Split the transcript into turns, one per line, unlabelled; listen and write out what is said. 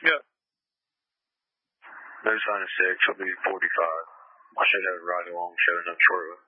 Yeah.
No sign of 6. I'll be 45. I should have a ride along showing up shortly.